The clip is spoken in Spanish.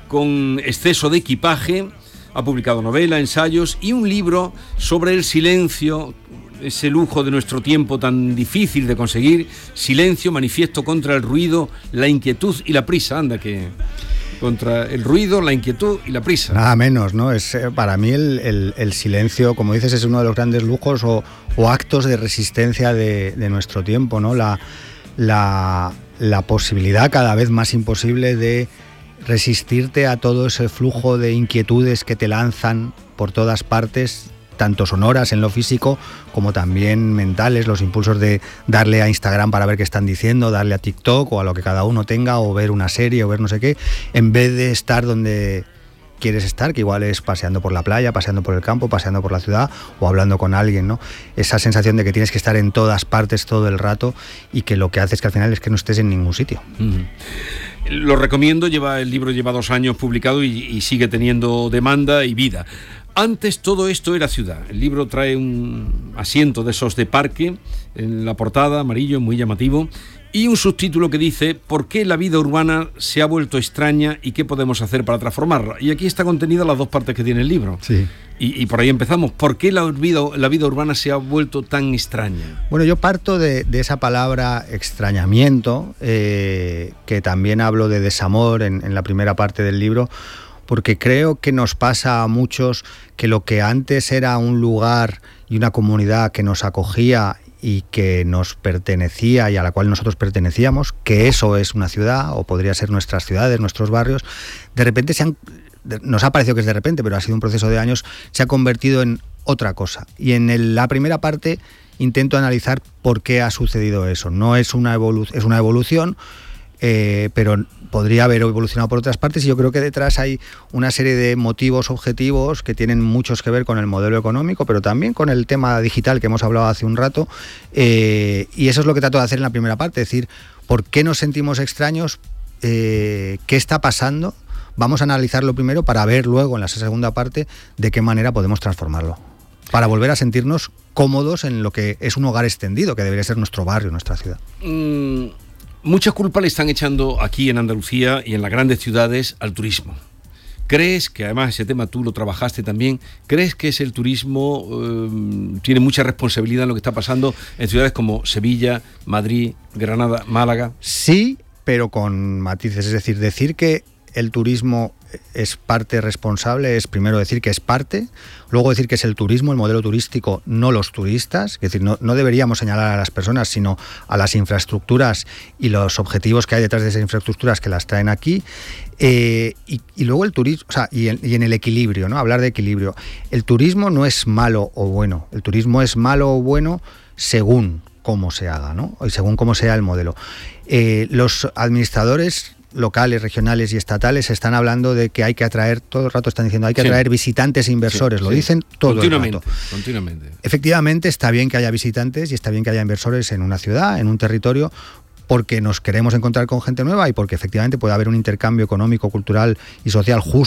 con exceso de equipaje. Ha publicado novela, ensayos y un libro sobre el silencio, ese lujo de nuestro tiempo tan difícil de conseguir. Silencio, manifiesto contra el ruido, la inquietud y la prisa. Anda que... Contra el ruido, la inquietud y la prisa. Nada menos, ¿no? Es para mí el silencio, como dices, es uno de los grandes lujos o actos de resistencia de nuestro tiempo, ¿no? La posibilidad cada vez más imposible de resistirte a todo ese flujo de inquietudes que te lanzan por todas partes, tanto sonoras en lo físico como también mentales, los impulsos de darle a Instagram para ver qué están diciendo, darle a TikTok o a lo que cada uno tenga, o ver una serie o ver no sé qué, en vez de estar donde quieres estar, que igual es paseando por la playa, paseando por el campo, paseando por la ciudad o hablando con alguien, ¿no? Esa sensación de que tienes que estar en todas partes todo el rato y que lo que hace es que al final es que no estés en ningún sitio. Lo recomiendo, el libro lleva 2 años publicado y sigue teniendo demanda y vida. Antes todo esto era ciudad. El libro trae un asiento de esos de parque en la portada, amarillo, muy llamativo, y un subtítulo que dice ¿por qué la vida urbana se ha vuelto extraña y qué podemos hacer para transformarla? Y aquí está contenida las 2 partes que tiene el libro. Sí. Y por ahí empezamos. ¿Por qué la vida urbana se ha vuelto tan extraña? Bueno, yo parto de esa palabra extrañamiento, que también hablo de desamor en la primera parte del libro, porque creo que nos pasa a muchos que lo que antes era un lugar y una comunidad que nos acogía y que nos pertenecía y a la cual nosotros pertenecíamos, que eso es una ciudad o podría ser nuestras ciudades, nuestros barrios, de repente nos ha parecido que es de repente, pero ha sido un proceso de años, se ha convertido en otra cosa. Y en la primera parte intento analizar por qué ha sucedido eso. No es una es una evolución, pero podría haber evolucionado por otras partes, y yo creo que detrás hay una serie de motivos objetivos que tienen muchos que ver con el modelo económico, pero también con el tema digital que hemos hablado hace un rato, y eso es lo que trato de hacer en la primera parte, es decir, ¿por qué nos sentimos extraños? ¿Qué está pasando? Vamos a analizarlo primero para ver luego en la segunda parte de qué manera podemos transformarlo, para volver a sentirnos cómodos en lo que es un hogar extendido, que debería ser nuestro barrio, nuestra ciudad. Mucha culpa le están echando aquí en Andalucía y en las grandes ciudades al turismo. ¿Crees que, además ese tema tú lo trabajaste también, crees que el turismo tiene mucha responsabilidad en lo que está pasando en ciudades como Sevilla, Madrid, Granada, Málaga? Sí, pero con matices. Es decir que el turismo es parte responsable, es primero decir que es parte, luego decir que es el turismo, el modelo turístico, no los turistas. Es decir, no deberíamos señalar a las personas, sino a las infraestructuras y los objetivos que hay detrás de esas infraestructuras que las traen aquí. Y luego el turismo, o sea, y en el equilibrio, ¿no? Hablar de equilibrio. El turismo no es malo o bueno, el turismo es malo o bueno según cómo se haga, ¿no? Y según cómo sea el modelo. Los administradores locales, regionales y estatales están hablando de que hay que atraer, todo el rato están diciendo, hay que atraer visitantes e inversores, lo dicen todo el rato. Continuamente. Efectivamente, está bien que haya visitantes y está bien que haya inversores en una ciudad, en un territorio, porque nos queremos encontrar con gente nueva y porque efectivamente puede haber un intercambio económico, cultural y social justo